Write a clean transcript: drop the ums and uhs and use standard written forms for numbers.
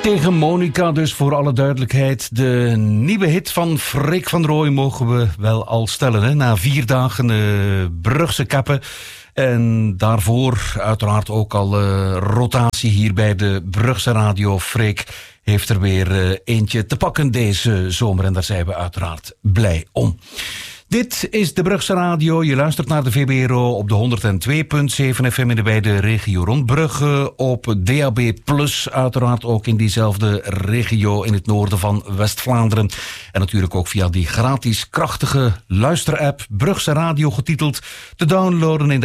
Tegen Monica dus, voor alle duidelijkheid. De nieuwe hit van Freek van Rooij mogen we wel al stellen. Hè? Na 4 dagen Brugse Kappen. En daarvoor uiteraard ook al rotatie hier bij de Brugse Radio. Freek heeft er weer eentje te pakken deze zomer. En daar zijn we uiteraard blij om. Dit is de Brugse Radio. Je luistert naar de VBRO op de 102.7 FM in de wijde regio rond Brugge. Op DAB+, uiteraard ook in diezelfde regio in het noorden van West-Vlaanderen. En natuurlijk ook via die gratis krachtige luisterapp Brugse Radio getiteld te downloaden in de